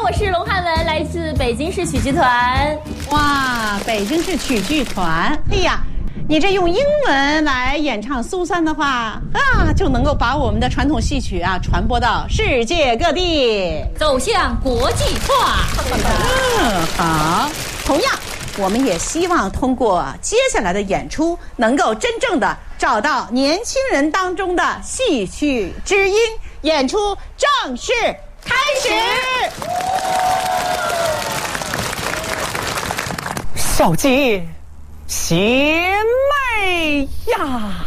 我是龙汉文，来自北京市曲剧团。 哇，北京市曲剧团，哎呀，你这用英文来演唱苏三的话啊，就能够把我们的传统戏曲啊传播到世界各地， 走向国际化。 好。同样，我们也希望通过接下来的演出，能够真正的找到年轻人当中的戏曲之音。演出正式开始。 小姐，贤妹呀！